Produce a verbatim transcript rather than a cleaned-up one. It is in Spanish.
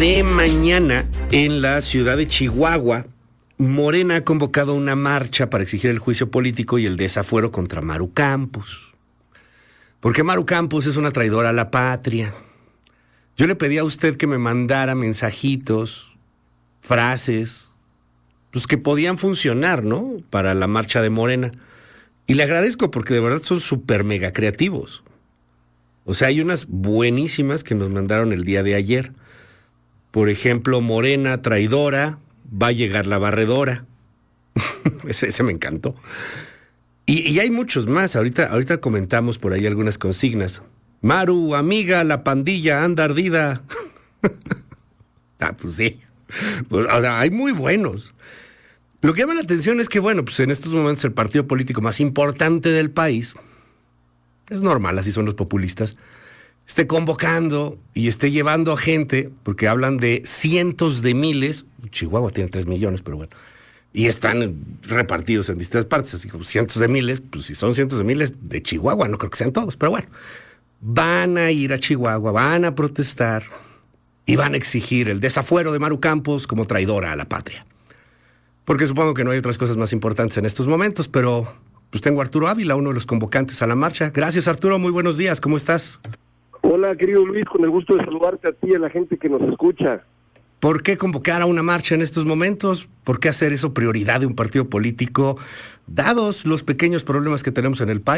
de mañana en la ciudad de Chihuahua, Morena ha convocado una marcha para exigir el juicio político y el desafuero contra Maru Campos. Porque Maru Campos es una traidora a la patria. Yo le pedí a usted que me mandara mensajitos, frases, pues que podían funcionar, ¿no? Para la marcha de Morena. Y le agradezco porque de verdad son súper mega creativos. O sea, hay unas buenísimas que nos mandaron el día de ayer. Por ejemplo, Morena traidora, va a llegar la barredora. ese, ese me encantó. Y, y hay muchos más. Ahorita, ahorita comentamos por ahí algunas consignas. Maru, amiga, la pandilla anda ardida. ah, pues sí. Pues, o sea, hay muy buenos. Lo que llama la atención es que, bueno, pues en estos momentos el partido político más importante del país, es normal, así son los populistas, esté convocando y esté llevando a gente, porque hablan de cientos de miles, Chihuahua tiene tres millones, pero bueno, y están repartidos en distintas partes, así como cientos de miles, pues si son cientos de miles de Chihuahua, no creo que sean todos, pero bueno, van a ir a Chihuahua, van a protestar y van a exigir el desafuero de Maru Campos como traidora a la patria. Porque supongo que no hay otras cosas más importantes en estos momentos, pero pues tengo a Arturo Ávila, uno de los convocantes a la marcha. Gracias, Arturo, muy buenos días, ¿cómo estás? Hola, querido Luis, con el gusto de saludarte a ti y a la gente que nos escucha. ¿Por qué convocar a una marcha en estos momentos? ¿Por qué hacer eso prioridad de un partido político, dados los pequeños problemas que tenemos en el país?